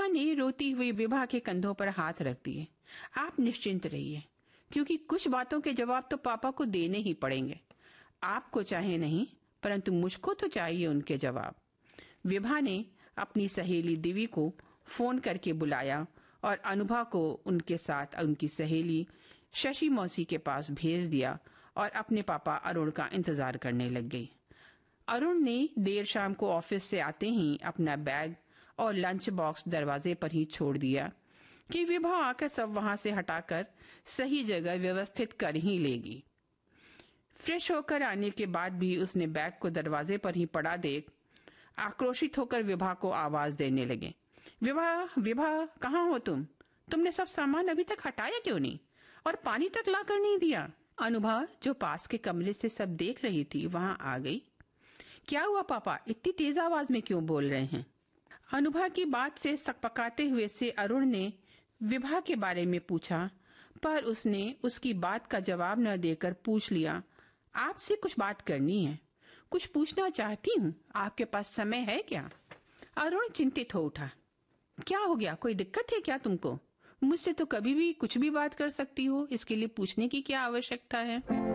ने रोती हुई विभा के कंधों पर हाथ रख दिए। आप निश्चिंत रहिए, क्योंकि कुछ बातों के जवाब तो पापा को देने ही पड़ेंगे। आपको चाहे नहीं, परंतु मुझको तो चाहिए उनके जवाब। विभा ने अपनी सहेली दिवी को फोन करके बुलाया और अनुभा को उनके साथ उनकी सहेली शशि मौसी के पास भेज दिया और अपने पापा अरुण का इंतजार करने लग गई। अरुण ने देर शाम को ऑफिस से आते ही अपना बैग और लंच बॉक्स दरवाजे पर ही छोड़ दिया कि विभा आकर सब वहां से हटाकर सही जगह व्यवस्थित कर ही लेगी। फ्रेश होकर आने के बाद भी उसने बैग को दरवाजे पर ही पड़ा देख आक्रोशित होकर विभा को आवाज देने लगे, विभा विभा कहाँ हो तुम? तुमने सब सामान अभी तक हटाया क्यों नहीं और पानी तक ला कर नहीं दिया? अनुभा जो पास के कमरे से सब देख रही थी वहां आ गई। क्या हुआ पापा, इतनी तेज आवाज में क्यों बोल रहे हैं? अनुभा की बात से सकपकाते हुए से अरुण ने विभा के बारे में पूछा, पर उसने उसकी बात का जवाब न देकर पूछ लिया, आपसे कुछ बात करनी है, कुछ पूछना चाहती हूँ, आपके पास समय है क्या? अरुण चिंतित हो उठा। क्या हो गया, कोई दिक्कत है क्या तुमको? मुझसे तो कभी भी कुछ भी बात कर सकती हो, इसके लिए पूछने की क्या आवश्यकता है?